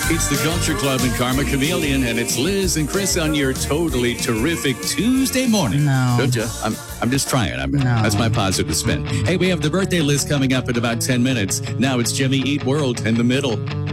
It's the Culture Club and Karma Chameleon, and it's Liz and Chris on your totally terrific Tuesday morning. No. Don't you? I'm just trying. That's my positive spin. Hey, we have the birthday list coming up in about 10 minutes. Now it's Jimmy Eat World in the middle.